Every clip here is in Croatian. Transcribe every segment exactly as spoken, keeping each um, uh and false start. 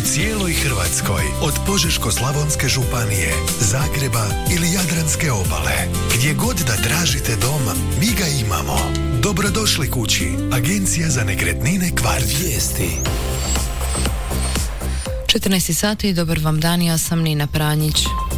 cijeloj Hrvatskoj, od Požeško-slavonske županije, Zagreba ili Jadranske obale. Gdje god da tražite dom, mi ga imamo. Dobrodošli kući. Agencija za nekretnine Kvart. Vijesti. četrnaest sati, dobar vam dan, ja sam Nina Pranjić.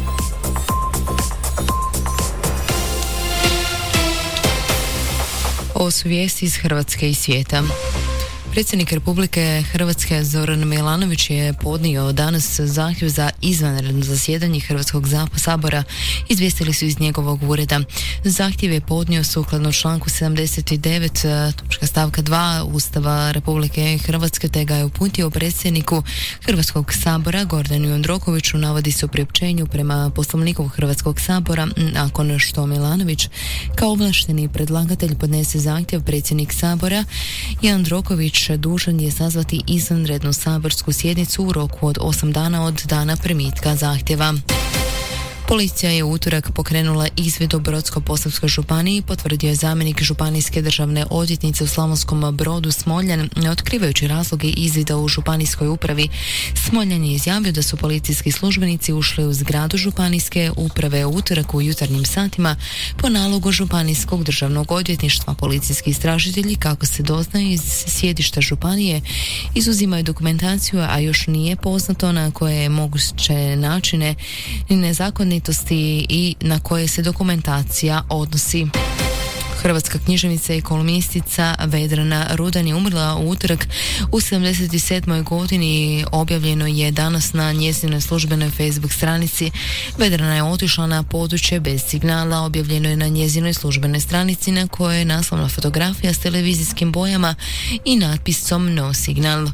Ovo su vijesti iz Hrvatske i svijeta. Predsjednik Republike Hrvatske Zoran Milanović je podnio danas zahtjev za izvanredno zasjedanje Hrvatskog sabora, izvijestili su iz njegovog ureda. Zahtjev je podnio sukladno članku sedamdeset devet točka stavka dva Ustava Republike Hrvatske, te ga je uputio predsjedniku Hrvatskog sabora Gordanu Jandrokoviću, navodi se u priopćenju prema Poslovniku Hrvatskog sabora. Nakon što Milanović kao ovlašteni predlagatelj podnese zahtjev, predsjednik sabora Jandroković dužan je sazvati izvanrednu saborsku sjednicu u roku od osam dana od dana primitka zahtjeva. Policija je u utorak pokrenula izvid u Brodsko-posavskoj županiji, potvrdio je zamjenik županijske državne odvjetnice u Slavonskom Brodu Smoljan, otkrivajući razloge izvida u županijskoj upravi. Smoljan je izjavio da su policijski službenici ušli u zgradu županijske uprave u utorak u jutarnjim satima po nalogu županijskog državnog odvjetništva. Policijski istražitelji, kako se doznaje iz sjedišta županije, izuzimaju dokumentaciju, a još nije poznato na koje moguće načine nezakonitosti i na koje se dokumentacija odnosi. Hrvatska književnica i kolumnistica Vedrana Rudan je umrla u utorak u sedamdeset sedmoj godini. Objavljeno je danas na njezinoj službenoj Facebook stranici. Vedrana je otišla na područje bez signala. Objavljeno je na njezinoj službenoj stranici, na kojoj je naslovna fotografija s televizijskim bojama i natpisom No signal.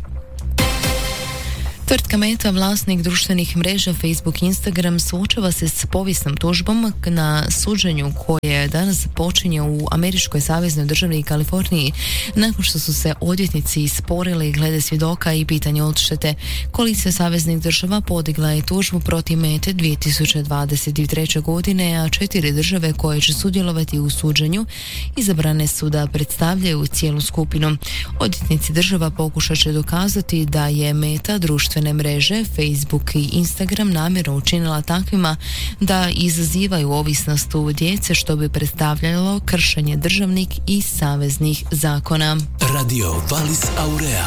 Tvrtka Meta, vlasnik društvenih mreža Facebook i Instagram, suočava se s povijesnom tužbom na suđenju koje danas počinje u američkoj saveznoj državi Kaliforniji, nakon što su se odvjetnici sporili glede svjedoka i pitanja odštete. Koalicija saveznih država podigla je tužbu protiv Mete dvije tisuće dvadeset treće godine, a četiri države koje će sudjelovati u suđenju izabrane su da predstavljaju cijelu skupinu. Odvjetnici država pokušat će dokazati da je Meta društvene mreže Facebook i Instagram namjerno učinila takvima da izazivaju ovisnost u djece, što bi predstavljalo kršenje državnih i saveznih zakona. Radio Valis Aurea.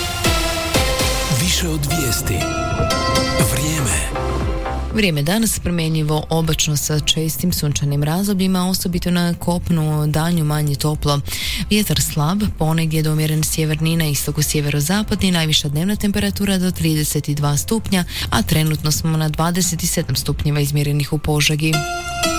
Više od vijesti. Vrijeme. Vrijeme danas promjenjivo, oblačno sa čestim sunčanim razdobljima, osobito na kopnu danju manje toplo. Vjetar slab, ponegdje do umjeren sjeverni, na istoku sjeverozapadni, najviša dnevna temperatura do trideset dva stupnja, a trenutno smo na dvadeset sedam stupnjeva izmjerenih u Požegi.